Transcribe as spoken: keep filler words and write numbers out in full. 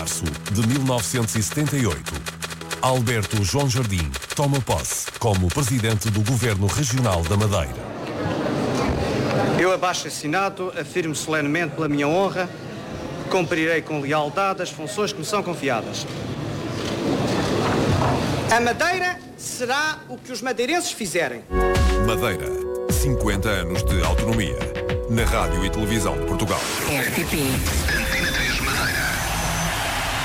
março de mil novecentos e setenta e oito, Alberto João Jardim toma posse como Presidente do Governo Regional da Madeira. Eu, abaixo assinado, afirmo solenemente pela minha honra, cumprirei com lealdade as funções que me são confiadas. A Madeira será o que os madeirenses fizerem. Madeira, cinquenta anos de autonomia. Na Rádio e Televisão de Portugal. R T P